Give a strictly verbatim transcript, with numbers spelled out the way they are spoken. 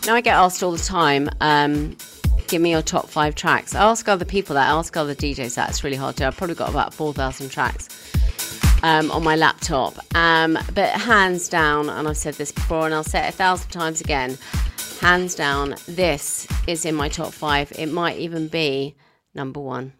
Now I get asked all the time, um, give me your top five tracks. I ask other people that, I ask other D Js that. It's really hard to do. I've probably got about four thousand tracks um, on my laptop. Um, but hands down, and I've said this before and I'll say it a thousand times again, hands down, this is in my top five. It might even be number one.